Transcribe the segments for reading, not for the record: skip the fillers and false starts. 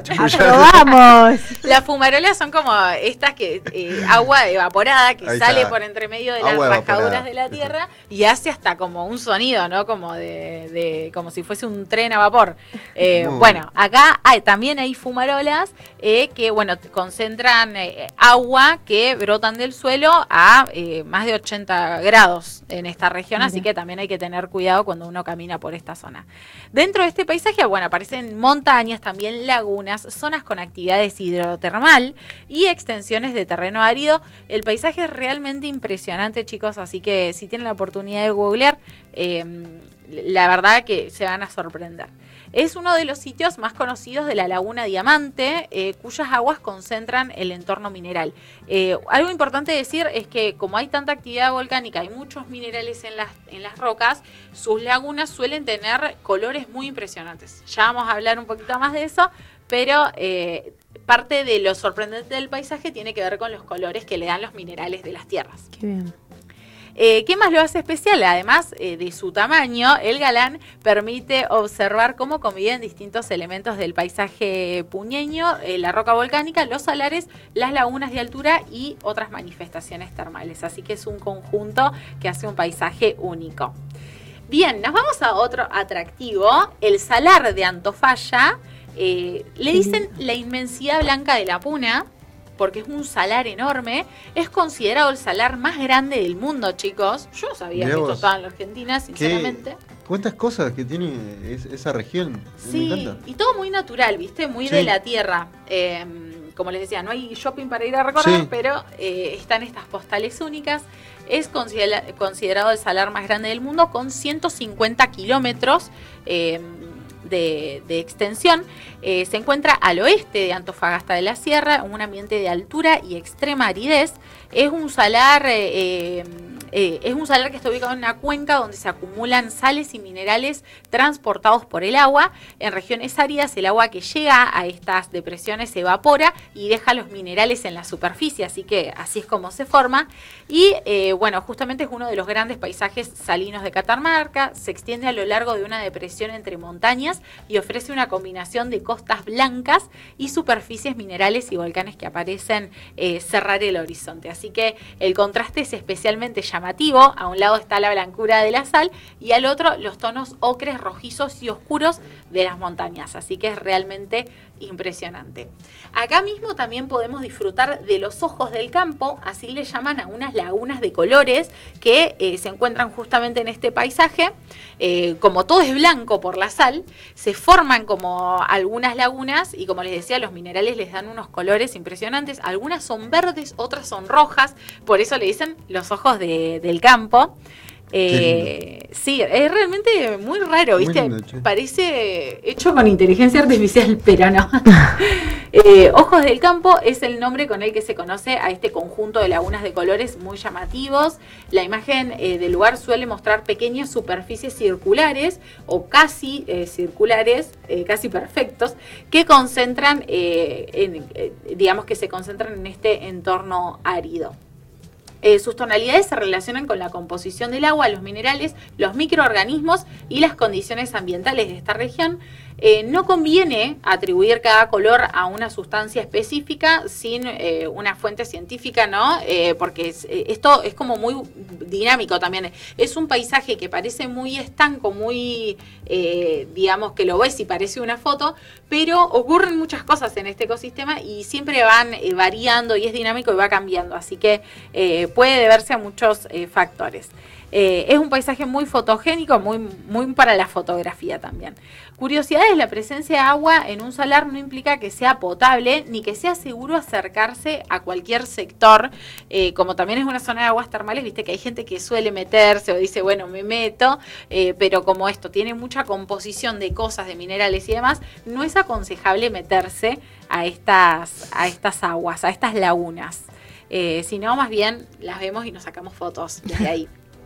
¡Aprobamos! Las fumarolas son como estas que agua evaporada que Ahí sale está. por entre medio de las Agua rajaduras evaporada. de la tierra y hace hasta como un sonido, ¿no? Como como si fuese un tren a vapor. Bueno, acá también hay fumarolas que, bueno, concentran agua que brotan del suelo a más de 80 grados en esta región, así que también hay que tener cuidado cuando uno camina por esta zona. Dentro de este paisaje, bueno, aparecen montañas, también lagunas, zonas con actividades hidrotermal y extensiones de terreno árido. El paisaje es realmente impresionante, chicos, así que si tienen la oportunidad de googlear, la verdad que se van a sorprender. Es uno de los sitios más conocidos de la Laguna Diamante, cuyas aguas concentran el entorno mineral. Algo importante decir es que como hay tanta actividad volcánica, hay muchos minerales en las rocas, sus lagunas suelen tener colores muy impresionantes. Ya vamos a hablar un poquito más de eso, pero parte de lo sorprendente del paisaje tiene que ver con los colores que le dan los minerales de las tierras. Qué bien. ¿Qué más lo hace especial? Además de su tamaño, el Galán permite observar cómo conviven distintos elementos del paisaje puneño, la roca volcánica, los salares, las lagunas de altura y otras manifestaciones termales. Así que es un conjunto que hace un paisaje único. Bien, nos vamos a otro atractivo, el Salar de Antofalla. Le dicen la inmensidad blanca de la Puna, porque es un salar enorme. Es considerado el salar más grande del mundo, chicos. Yo no sabía que esto estaba en la Argentina, sinceramente. ¿Cuántas cosas que tiene esa región? Sí, me encanta. Y todo muy natural, ¿viste? Muy de la tierra. Como les decía, no hay shopping para ir a recorrer, pero están estas postales únicas. Es considerado el salar más grande del mundo, con 150 kilómetros de extensión. Se encuentra al oeste de Antofagasta de la Sierra, en un ambiente de altura y extrema aridez. Es un salar que está ubicado en una cuenca donde se acumulan sales y minerales transportados por el agua. En regiones áridas, el agua que llega a estas depresiones se evapora y deja los minerales en la superficie, así que así es como se forma. Y bueno, justamente es uno de los grandes paisajes salinos de Catamarca. Se extiende a lo largo de una depresión entre montañas y ofrece una combinación de costas blancas y superficies minerales y volcanes que aparecen cerrar el horizonte. Así que el contraste es especialmente llamativo. A un lado está la blancura de la sal y al otro los tonos ocres, rojizos y oscuros de las montañas. Así que es realmente impresionante. Acá mismo también podemos disfrutar de los ojos del campo, así le llaman a unas lagunas de colores que se encuentran justamente en este paisaje. Como todo es blanco por la sal, se forman como algunas lagunas y, como les decía, los minerales les dan unos colores impresionantes. Algunas son verdes, otras son rojas, por eso le dicen los ojos del campo. Sí, es realmente muy raro, ¿viste? Muy lindo, parece hecho con inteligencia artificial, pero no. Ojos del Campo es el nombre con el que se conoce a este conjunto de lagunas de colores muy llamativos. La imagen del lugar suele mostrar pequeñas superficies circulares o casi circulares, casi perfectos, que concentran, digamos que se concentran en este entorno árido. Sus tonalidades se relacionan con la composición del agua, los minerales, los microorganismos y las condiciones ambientales de esta región. No conviene atribuir cada color a una sustancia específica sin una fuente científica, ¿no? Porque esto es como muy dinámico también. Es un paisaje que parece muy estanco, muy, digamos, que lo ves y parece una foto, pero ocurren muchas cosas en este ecosistema y siempre van variando y es dinámico y va cambiando. Así que puede deberse a muchos factores. Es un paisaje muy fotogénico, muy para la fotografía también. Curiosidades: la presencia de agua en un salar no implica que sea potable ni que sea seguro acercarse a cualquier sector. Como también es una zona de aguas termales, viste que hay gente que suele meterse o dice, bueno, me meto, pero como esto tiene mucha composición de cosas, de minerales y demás, no es aconsejable meterse a estas aguas, a estas lagunas. Sino más bien las vemos y nos sacamos fotos desde ahí.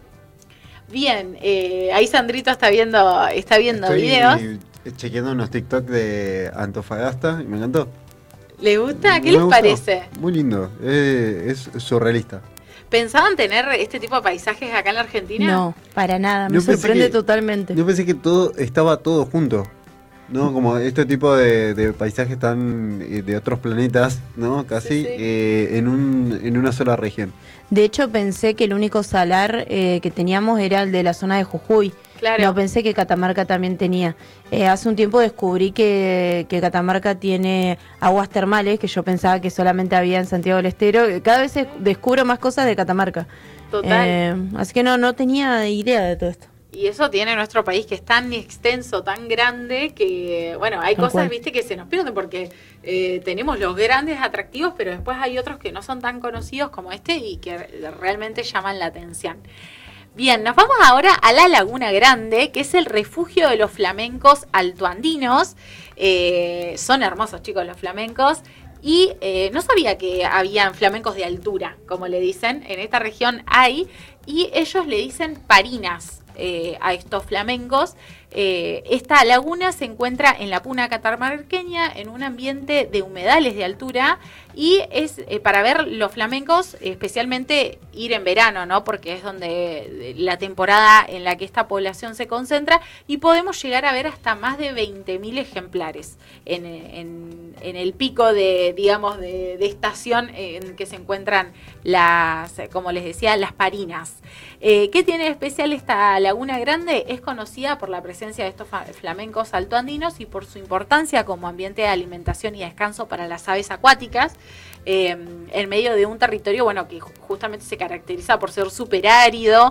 Bien, ahí Sandrito está viendo videos. Chequeando unos TikTok de Antofagasta y me encantó. ¿Le gusta? ¿Qué les parece? Muy lindo, es surrealista. ¿Pensaban tener este tipo de paisajes acá en la Argentina? No, para nada, me sorprende totalmente. Yo pensé que estaba todo junto. ¿no? Como este tipo de paisajes tan de otros planetas, ¿no? Casi Sí, sí. En una sola región. De hecho, pensé que el único salar que teníamos era el de la zona de Jujuy. Claro. No pensé que Catamarca también tenía. Hace un tiempo descubrí que Catamarca tiene aguas termales, que yo pensaba que solamente había en Santiago del Estero. Cada vez descubro más cosas de Catamarca. Total. Así que no tenía idea de todo esto. Y eso tiene nuestro país, que es tan extenso, tan grande, que, bueno, hay Tal cosas, cual. viste, que se nos pierden porque tenemos los grandes atractivos, pero después hay otros que no son tan conocidos como este y que realmente llaman la atención. Bien, nos vamos ahora a la Laguna Grande, que es el refugio de los flamencos altoandinos. Son hermosos, chicos, los flamencos. Y no sabía que habían flamencos de altura, como le dicen. En esta región hay, y ellos le dicen parinas a estos flamencos. Esta laguna se encuentra en la puna catamarqueña, en un ambiente de humedales de altura, y es para ver los flamencos, especialmente ir en verano, ¿no? Porque es donde la temporada en la que esta población se concentra, y podemos llegar a ver hasta más de 20.000 ejemplares en el pico de, digamos, de estación en que se encuentran las, como les decía, las parinas. ¿Qué tiene de especial esta Laguna Grande? Es conocida por la presencia de estos flamencos altoandinos y por su importancia como ambiente de alimentación y descanso para las aves acuáticas, en medio de un territorio, bueno, que justamente se caracteriza por ser súper árido,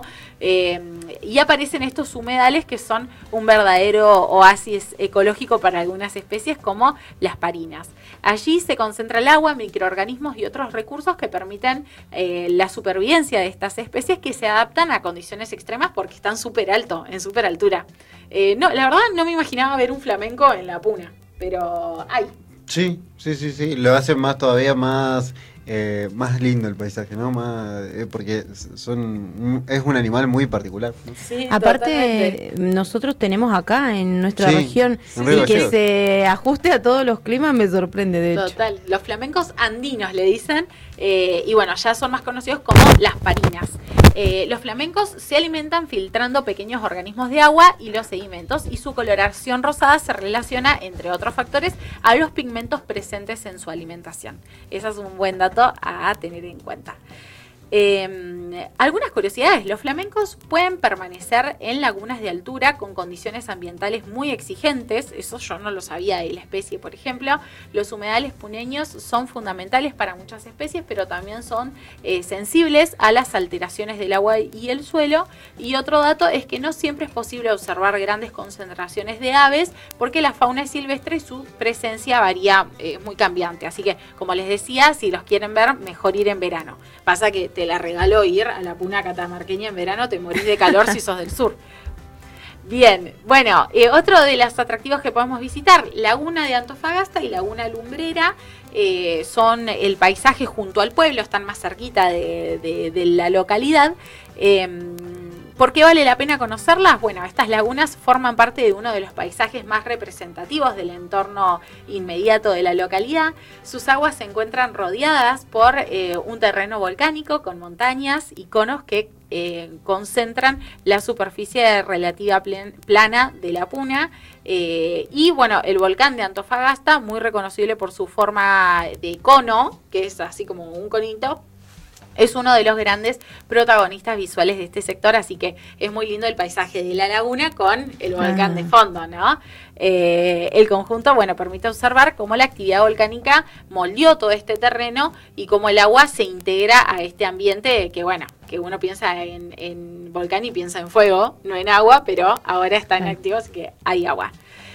y aparecen estos humedales que son un verdadero oasis ecológico para algunas especies como las parinas. Allí se concentra el agua, microorganismos y otros recursos que permiten la supervivencia de estas especies, que se adaptan a condiciones extremas porque están súper alto, en súper altura. No, la verdad no me imaginaba ver un flamenco en la puna, pero hay. Sí. Lo hace más todavía más lindo el paisaje, ¿no? Más, porque es un animal muy particular, ¿no? Sí, Aparte, totalmente. nosotros tenemos acá en nuestra Sí, región, en Río y que Gallegos. se ajuste a todos los climas me sorprende, de hecho. Total, los flamencos andinos le dicen, y bueno, ya son más conocidos como las parinas. Los flamencos se alimentan filtrando pequeños organismos de agua y los sedimentos, y su coloración rosada se relaciona, entre otros factores, a los pigmentos presentes en su alimentación. Ese es un buen dato a tener en cuenta. Algunas curiosidades: los flamencos pueden permanecer en lagunas de altura con condiciones ambientales muy exigentes. Eso yo no lo sabía de la especie, por ejemplo. Los humedales puneños son fundamentales para muchas especies, pero también son sensibles a las alteraciones del agua y el suelo. Y otro dato es que no siempre es posible observar grandes concentraciones de aves, porque la fauna es silvestre y su presencia varía, muy cambiante. Así que, como les decía, si los quieren ver, mejor ir en verano. Pasa que te la regaló ir a la puna catamarqueña en verano, te morís de calor si sos del sur. Bien, bueno, otro de los atractivos que podemos visitar, Laguna de Antofagasta y Laguna Lumbrera, son el paisaje junto al pueblo, están más cerquita de la localidad. ¿Por qué vale la pena conocerlas? Bueno, estas lagunas forman parte de uno de los paisajes más representativos del entorno inmediato de la localidad. Sus aguas se encuentran rodeadas por un terreno volcánico con montañas y conos que concentran la superficie relativa plana de la puna. Y bueno, el volcán de Antofagasta, muy reconocible por su forma de cono, que es así como un conito, es uno de los grandes protagonistas visuales de este sector, así que es muy lindo el paisaje de la laguna con el volcán de fondo, ¿no? El conjunto, bueno, permite observar cómo la actividad volcánica moldeó todo este terreno y cómo el agua se integra a este ambiente que, bueno, que uno piensa en volcán y piensa en fuego, no en agua, pero ahora está en activo, así que hay agua.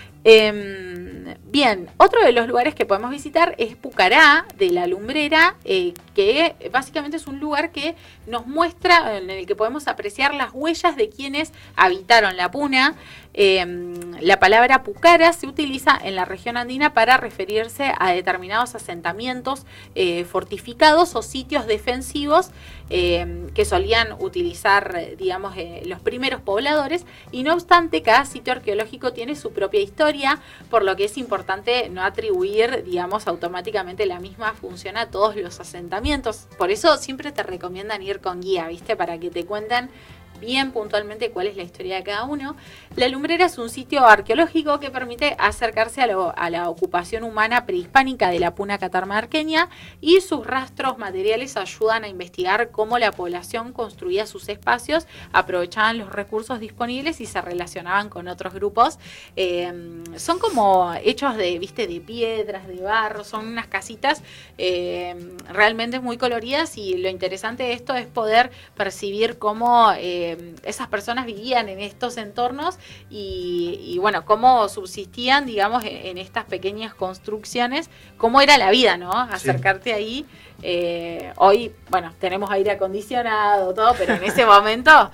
Bien, otro de los lugares que podemos visitar es Pucará de la Lumbrera, que básicamente es un lugar que nos muestra, en el que podemos apreciar las huellas de quienes habitaron la puna. La palabra pucara se utiliza en la región andina para referirse a determinados asentamientos fortificados o sitios defensivos que solían utilizar, digamos, los primeros pobladores, y no obstante cada sitio arqueológico tiene su propia historia, por lo que es importante no atribuir, digamos, automáticamente la misma función a todos los asentamientos. Por eso siempre te recomiendan ir con guía, ¿viste? Para que te cuenten bien puntualmente cuál es la historia de cada uno. La Lumbrera es un sitio arqueológico que permite acercarse a la ocupación humana prehispánica de la puna catamarqueña, y sus rastros materiales ayudan a investigar cómo la población construía sus espacios, aprovechaban los recursos disponibles y se relacionaban con otros grupos. Son como hechos de piedras, de barro, son unas casitas realmente muy coloridas, y lo interesante de esto es poder percibir cómo esas personas vivían en estos entornos y bueno, cómo subsistían, digamos, en estas pequeñas construcciones, cómo era la vida, ¿no? Acercarte ahí. Hoy, bueno, tenemos aire acondicionado, todo, pero en ese momento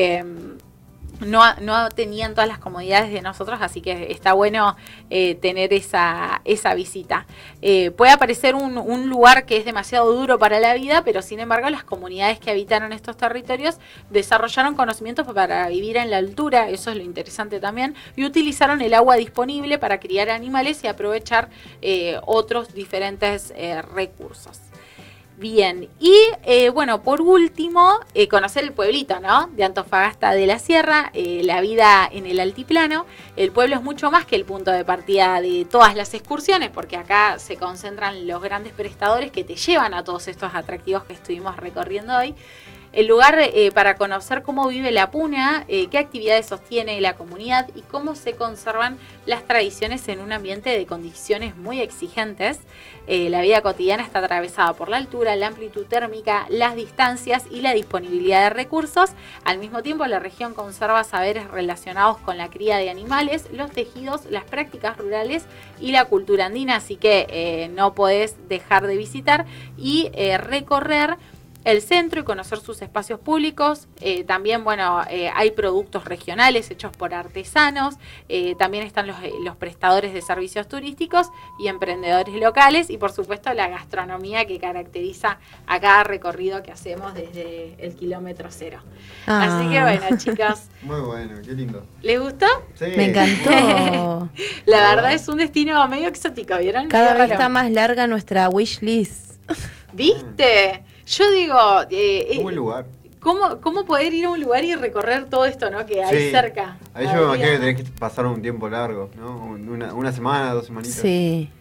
no tenían todas las comodidades de nosotros, así que está bueno tener esa visita. Puede parecer un lugar que es demasiado duro para la vida, pero sin embargo las comunidades que habitaron estos territorios desarrollaron conocimientos para vivir en la altura, eso es lo interesante también, y utilizaron el agua disponible para criar animales y aprovechar otros diferentes recursos. Bien, y bueno, por último, conocer el pueblito, ¿no? De Antofagasta de la Sierra, la vida en el altiplano. El pueblo es mucho más que el punto de partida de todas las excursiones, porque acá se concentran los grandes prestadores que te llevan a todos estos atractivos que estuvimos recorriendo hoy. El lugar para conocer cómo vive la puna, qué actividades sostiene la comunidad y cómo se conservan las tradiciones en un ambiente de condiciones muy exigentes. La vida cotidiana está atravesada por la altura, la amplitud térmica, las distancias y la disponibilidad de recursos. Al mismo tiempo, la región conserva saberes relacionados con la cría de animales, los tejidos, las prácticas rurales y la cultura andina, así que no podés dejar de visitar y recorrer el centro y conocer sus espacios públicos. También, bueno, hay productos regionales hechos por artesanos. También están los prestadores de servicios turísticos y emprendedores locales. Y, por supuesto, la gastronomía que caracteriza a cada recorrido que hacemos desde el kilómetro cero. Así que, bueno, chicos. Muy bueno, qué lindo. ¿Les gustó? Sí. Me encantó. La verdad es un destino medio exótico, ¿vieron? Cada Medio vez está más larga nuestra wish list. ¿Viste? Yo digo, Un buen lugar. ¿cómo poder ir a un lugar y recorrer todo esto, ¿no? Que hay cerca? Ahí yo me imagino que tenés que pasar un tiempo largo, ¿no? Una semana, 2 semanitas. Sí.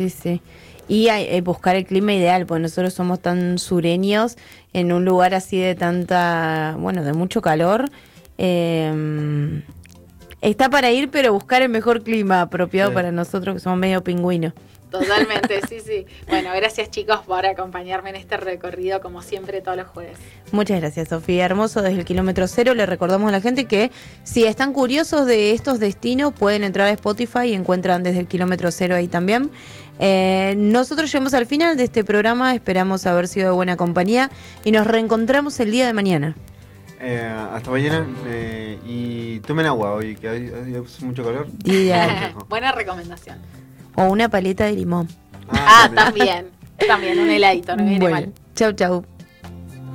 Y buscar el clima ideal, porque nosotros somos tan sureños, en un lugar así de de mucho calor. Está para ir, pero buscar el mejor clima apropiado para nosotros, que somos medio pingüinos. Totalmente, sí. Bueno, gracias chicos por acompañarme en este recorrido, como siempre, todos los jueves. Muchas gracias, Sofía. Hermoso desde el kilómetro cero. Le recordamos a la gente que si están curiosos de estos destinos, pueden entrar a Spotify y encuentran desde el kilómetro cero ahí también. Nosotros llegamos al final de este programa, esperamos haber sido de buena compañía y nos reencontramos el día de mañana. Hasta mañana y tomen agua hoy, que hay mucho calor. Buena recomendación. O una paleta de limón. También un heladito, no viene mal. Chau.